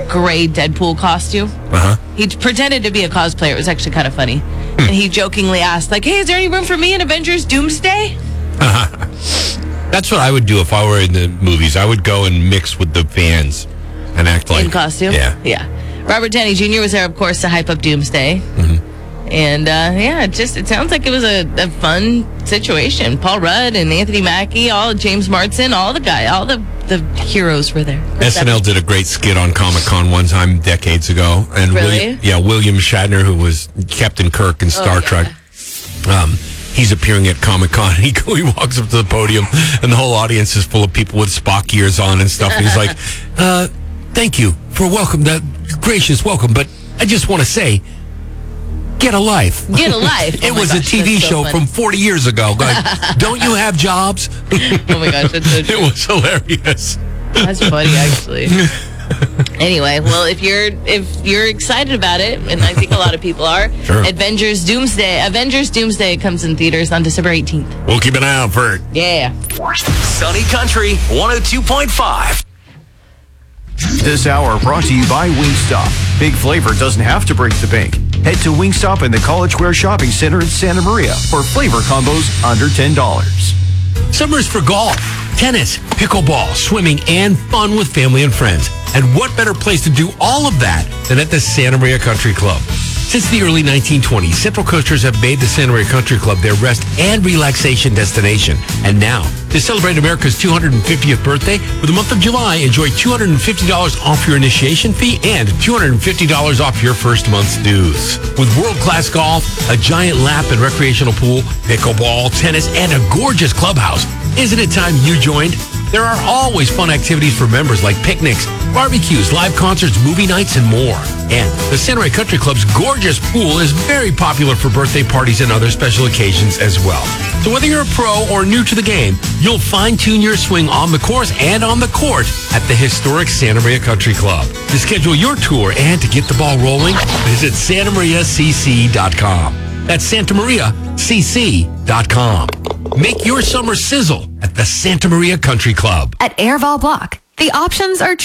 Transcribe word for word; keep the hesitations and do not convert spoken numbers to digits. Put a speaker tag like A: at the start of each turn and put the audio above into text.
A: gray Deadpool costume.
B: Uh-huh.
A: He pretended to be a cosplayer. It was actually kind of funny.
B: Hmm.
A: And he jokingly asked, like, hey, is there any room for me in Avengers Doomsday?
B: That's what I would do if I were in the movies. I would go and mix with the fans and act like...
A: In costume?
B: Yeah.
A: Yeah. Robert Downey Junior was there, of course, to hype up Doomsday.
B: Mm-hmm.
A: And, uh, yeah, it just, it sounds like it was a, a fun situation. Paul Rudd and Anthony Mackie, all James Marsden, all the guy, all the, the heroes were there.
B: S N L did a great skit on Comic-Con one time decades ago. And
A: Really?
B: William, yeah, William Shatner, who was Captain Kirk in Star
A: Oh, yeah.
B: Trek, um, he's appearing at Comic-Con. He, he walks up to the podium, and the whole audience is full of people with Spock ears on and stuff. And he's like, uh, thank you for welcome, that gracious welcome, but I just want to say, get a life.
A: Get a life.
B: It
A: Oh my
B: was
A: gosh,
B: a T V
A: that's so
B: show
A: funny.
B: from forty years ago. Like, don't you have jobs?
A: Oh, my gosh, that's so
B: It
A: true.
B: was hilarious.
A: That's funny, actually. Anyway, well, if you're if you're excited about it, and I think a lot of people are,
B: Sure.
A: Avengers Doomsday. Avengers Doomsday comes in theaters on December eighteenth.
B: We'll keep an eye out for it.
A: Yeah.
C: Sunny Country one oh two point five.
D: This hour brought to you by Wingstop. Big flavor doesn't have to break the bank. Head to Wingstop in the College Square Shopping Center in Santa Maria for flavor combos under ten dollars.
B: Summer's for golf, tennis, pickleball, swimming, and fun with family and friends. And what better place to do all of that than at the Santa Maria Country Club? Since the early nineteen twenties, Central Coasters have made the Santa Maria Country Club their rest and relaxation destination. And now, to celebrate America's two hundred fiftieth birthday, for the month of July, enjoy two hundred fifty dollars off your initiation fee and two hundred fifty dollars off your first month's dues. With world-class golf, a giant lap and recreational pool, pickleball, tennis, and a gorgeous clubhouse, isn't it time you joined? There are always fun activities for members like picnics, barbecues, live concerts, movie nights, and more. And the Santa Maria Country Club's gorgeous pool is very popular for birthday parties and other special occasions as well. So whether you're a pro or new to the game, you'll fine-tune your swing on the course and on the court at the historic Santa Maria Country Club. To schedule your tour and to get the ball rolling, visit santa maria c c dot com. That's santa maria c c dot com. Make your summer sizzle at the Santa Maria Country Club.
E: At Airval Block, the options are